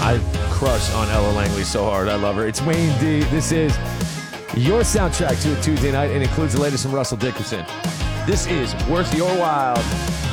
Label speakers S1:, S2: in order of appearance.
S1: I crush on Ella Langley so hard. I love her. It's Wayne D. This is your soundtrack to a Tuesday night and includes the latest from Russell Dickerson. This is Worth Your While.